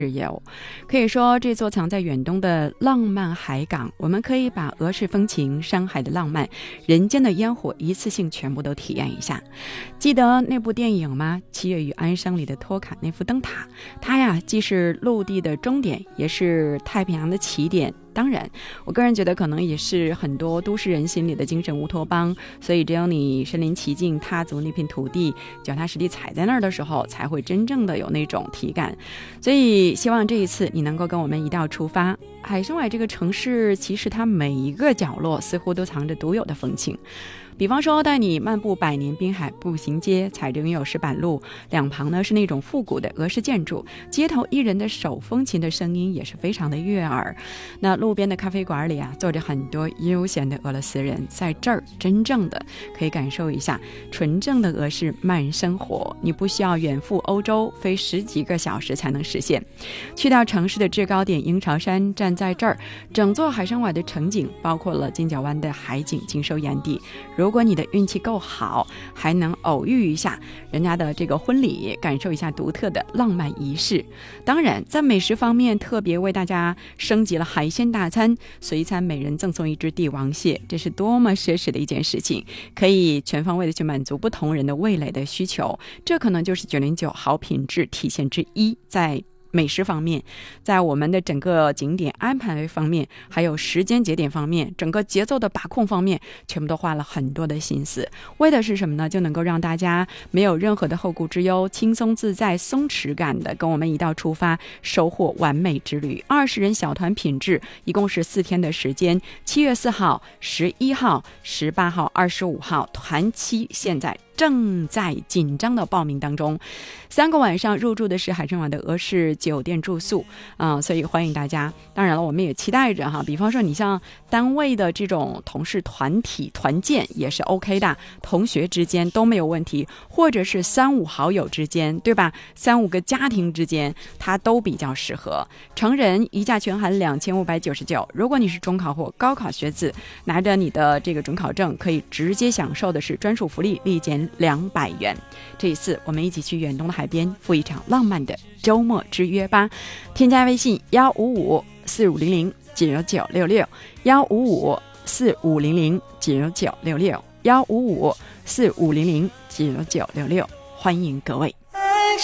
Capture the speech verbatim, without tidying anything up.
有。可以说这座藏在远东的浪漫海港，我们可以把俄式风情、山海的浪漫、人间的烟火一次性全部都体验一下。记得那部电影吗？七月与安生里的托卡那副灯塔，它呀既是陆地的终点，也是太平洋的起点。当然我个人觉得可能也是很多都市人心里的精神乌托邦，所以只有你身临其境，踏足那片土地，脚踏实地踩在那儿的时候，才会真正的有那种体感。所以希望这一次你能够跟我们一道出发。海参崴这个城市，其实它每一个角落似乎都藏着独有的风情。比方说带你漫步百年滨海步行街，踩着拥有石板路，两旁呢是那种复古的俄式建筑，街头艺人的手风琴的声音也是非常的悦耳。那路边的咖啡馆里啊，坐着很多悠闲的俄罗斯人，在这儿真正的可以感受一下纯正的俄式慢生活，你不需要远赴欧洲飞十几个小时才能实现。去到城市的制高点鹰巢山，站在这儿，整座海参崴的城景，包括了金角湾的海景，尽收眼底。如果你的运气够好，还能偶遇一下人家的这个婚礼，感受一下独特的浪漫仪式。当然在美食方面，特别为大家升级了海鲜大餐，随餐每人赠送一只帝王蟹，这是多么奢侈的一件事情，可以全方位的去满足不同人的味蕾的需求。这可能就是九零九好品质体现之一。在美食方面，在我们的整个景点安排方面，还有时间节点方面，整个节奏的把控方面，全部都花了很多的心思。为的是什么呢？就能够让大家没有任何的后顾之忧，轻松自在松弛感的跟我们一道出发，收获完美之旅。二十人小团品质，一共是四天的时间，七月四号、十一号、十八号、二十五号，团期现在正在紧张的报名当中。三个晚上入住的是海参崴的俄式酒店住宿啊、呃，所以欢迎大家。当然了，我们也期待着哈，比方说你像单位的这种同事团体团建也是 OK 的，同学之间都没有问题，或者是三五好友之间，对吧？三五个家庭之间，它都比较适合。成人一价全含两千五百九十九，如果你是中考或高考学子，拿着你的这个准考证，可以直接享受的是专属福利，立减两百元。这一次我们一起去远东的海边，赴一场浪漫的周末之约吧。添加微信幺五五四五零零九九六六，幺五五四五零零九九六六，幺五五四五零零九九六六，欢迎各位。